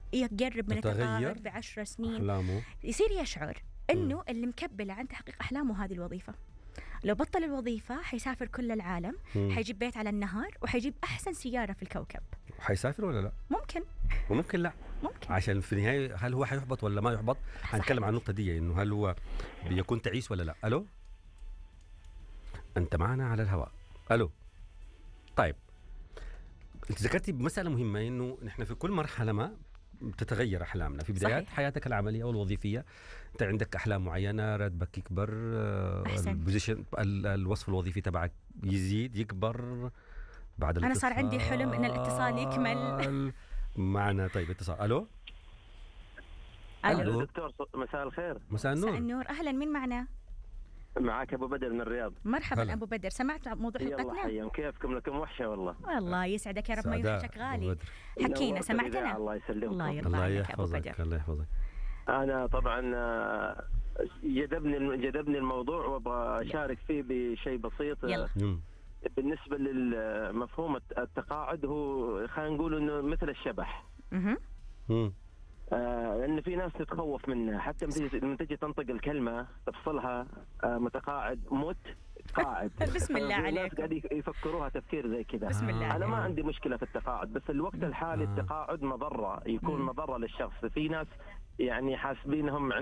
يقرب من التقاعد ب10 سنين أحلامه. يصير يشعر إنه اللي مكبله عن تحقيق أحلامه هذه الوظيفة. لو بطل الوظيفة حيسافر كل العالم، حيجيب بيت على النهر، وحيجيب أحسن سيارة في الكوكب. حيسافر ولا لا؟ ممكن وممكن لا، ممكن. عشان في النهاية هل هو حيحبط ولا ما يحبط؟ هنتكلم عن النقطة دي، إنه هل هو بيكون تعيس ولا لا. ألو، أنت معنا على الهواء. ألو. طيب، أنت ذكرتي بمسألة مهمة، إنه نحن في كل مرحلة ما بتتغير أحلامنا. في بدايات صحيح. حياتك العملية أو الوظيفية أنت عندك أحلام معينة، راتبك يكبر، البوزيشن، الوصف الوظيفي تبعك يزيد يكبر. بعد أنا صار عندي حلم إن الاتصال يكمل معنا. طيب اتصال. ألو. ألو دكتور، مساء الخير. مساء النور. مساء النور، أهلا، مين معنا؟ معك أبو بدر من الرياض. مرحبا هلا. أبو بدر، سمعت موضوع حلقتنا؟ يلا حيا، كيفكم؟ لكم وحشة والله. الله يسعدك يا رب، ما يوحشك غالي. حكينا، سمعتنا؟ الله يسلمك. الله يرضى عليك أبو بدر. الله يحفظك. أنا طبعا جذبني الموضوع وابغى أشارك فيه بشيء بسيط. يلا. بالنسبة للمفهوم التقاعد، هو خلينا نقول إنه مثل الشبح. لأن في ناس تتخوف منه، حتى لما تجي تنطق الكلمة تفصلها، متقاعد، موت قاعد. بسم الله عليك. الناس قاعد يفكروها تفكير زي كذا. بسم الله. أنا ما عندي مشكلة في التقاعد، بس الوقت الحالي التقاعد مضرة، يكون مضرة للشخص. في ناس يعني حاسبينهم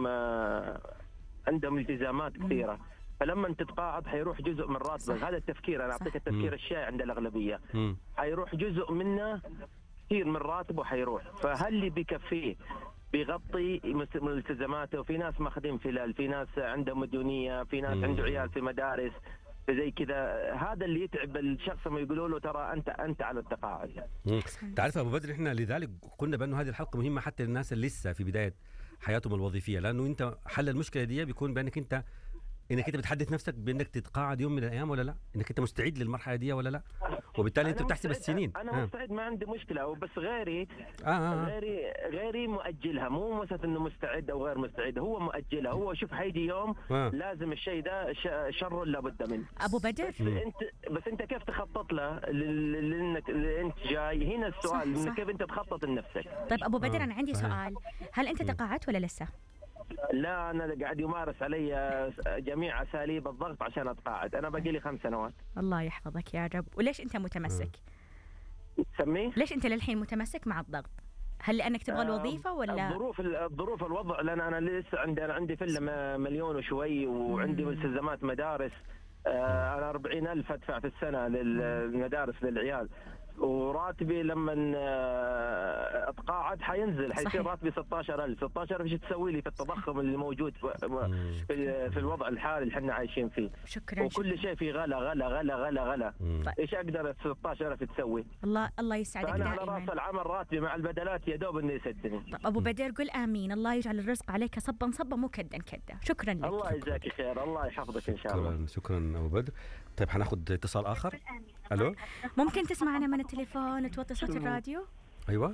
عندهم التزامات كثيرة، فلما تتقاعد حيروح جزء من راتبك. هذا التفكير، أنا أعطيك التفكير الشائع عند الأغلبية. حيروح جزء منه كثير من راتبه حيروح، فهل اللي بيكفيه بيغطي ملتزماته؟ وفي ناس ماخذين فلال، في ناس عندهم مديونية، في ناس عنده عيال في مدارس زي كذا. هذا اللي يتعب الشخص لما يقولوا له ترى انت على التقاعد. تعرف ابو بدر، احنا لذلك قلنا بانه هذه الحلقه مهمه حتى للناس اللي لسه في بدايه حياتهم الوظيفيه، لانه انت حل المشكله دي بيكون بانك انت بتحدث نفسك بانك تتقاعد يوم من الايام ولا لا، انك انت مستعد للمرحله دي ولا لا، وبالتالي انت بتحسب السنين. انا مستعد، ما عندي مشكله، بس غيري غيري مؤجلها. مو مسألة انه مستعد او غير مستعد، هو مؤجلها. هو شوف حيجي يوم لازم الشيء ده شر لابد منه. ابو بدر، بس انت كيف تخطط له لانك انت جاي هنا؟ السؤال صح. كيف انت تخطط لنفسك؟ طيب ابو بدر، انا عندي سؤال، هل انت تقاعدت ولا لسه؟ لا، أنا قاعد يمارس علي جميع أساليب الضغط عشان أتقاعد. أنا باقي لي 5 سنوات. الله يحفظك يا رب. وليش أنت متمسك؟ تسميه؟ ليش أنت للحين متمسك مع الضغط؟ هل لأنك تبغى الوظيفة ولا؟ الظروف الوضع، لأن أنا لسه عندي فيلا مليون وشوي، وعندي ملتزمات مدارس. أنا 40,000 أدفع في السنة للمدارس للعيال، وراتبي لما اتقاعد حينزل، حيصير راتبي 16,000. 16,000 ايش تسوي لي في التضخم اللي موجود في الوضع الحالي اللي احنا عايشين فيه؟ شكرا. وكل شيء فيه غلا غلا غلا غلا غلا. ايش اقدر 16,000 تسوي؟ الله يسعدك. انا على راس العمل راتبي مع البدلات يا دوب انه يسدني. طب ابو بدر، قل امين. الله يجعل الرزق عليك صبا صبا، مو كدا كدا. شكرا لك. الله يجزاك خير، الله يحفظك ان شاء الله. شكرا ابو بدر. طيب حناخذ اتصال اخر. الو، ممكن تسمعنا من التليفون وتوطي صوت الراديو؟ ايوه.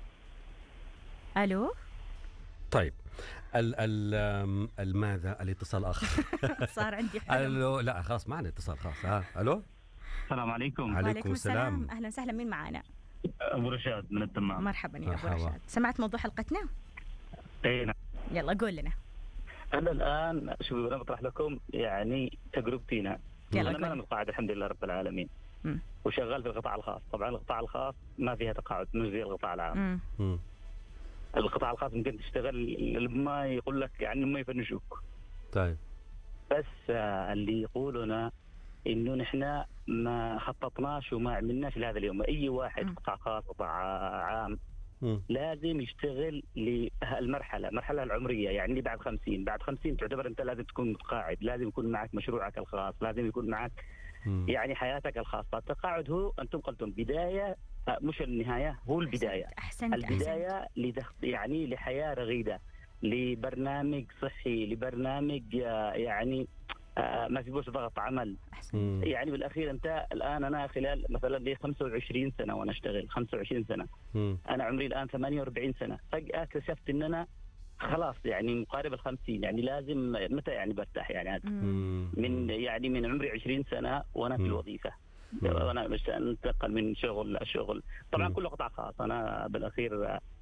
الو. طيب ماذا الاتصال اخر؟ صار عندي حلم. الو، لا خلاص معنا اتصال خلاص. الو، السلام عليكم. وعليكم السلام. اهلا وسهلا، مين معانا؟ ابو رشاد من الدمام. مرحبا يا ابو رشاد. سمعت موضوع حلقتنا؟ اي نعم. يلا قول لنا. انا الان شوفوا، انا بطرح لكم يعني تجربتي. انا متقاعد الحمد لله رب العالمين، وشغال في القطاع الخاص. طبعا القطاع الخاص ما فيها تقاعد، مش زي القطاع العام. القطاع الخاص ممكن تشتغل ما يقول لك يعني ما يفنشوك. طيب، بس اللي يقولنا انه نحن ما خططناش وما عملناش لهذا اليوم. اي واحد قطاع خاص قطاع عام لازم يشتغل المرحله العمريه، يعني بعد 50 تعتبر انت لازم تكون متقاعد، لازم يكون معك مشروعك الخاص، لازم يكون معك يعني حياتك الخاصه. التقاعد هو انتم قلتم بدايه، مش النهايه، هو البدايه. أحسنت. البدايه يعني لحياه رغيده، لبرنامج صحي، لبرنامج يعني ما في بوش ضغط عمل. يعني بالاخير انت الان، انا خلال مثلا لي 25 سنه وانا اشتغل 25 سنه. انا عمري الان 48 سنه. فجاه اكتشفت ان انا خلاص يعني مقارب ال50، يعني لازم متى يعني برتاح يعني من عمري 20 سنه وانا في الوظيفه، وانا مش انتقل من شغل لشغل. طبعا كله قطاع خاص. انا بالاخير